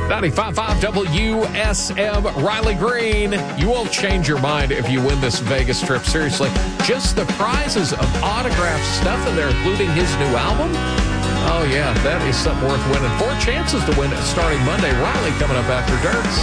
95.5 WSM, Riley Green. You won't change your mind if you win this Vegas trip. Seriously, just the prizes of autographed stuff in there, including his new album. Oh, yeah, that is something worth winning. 4 chances to win starting Monday. Riley coming up after dark.